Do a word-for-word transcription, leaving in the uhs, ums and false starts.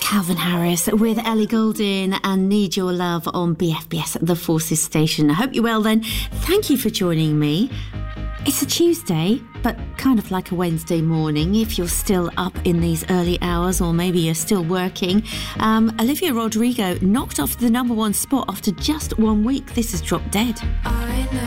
Calvin Harris with Ellie Goulding and Need Your Love on B F B S, the Forces Station. I hope you're well then. Thank you for joining me. It's a Tuesday, but kind of like a Wednesday morning if you're still up in these early hours, or maybe you're still working. Um, Olivia Rodrigo knocked off the number one spot after just one week. This is Drop Dead. I know.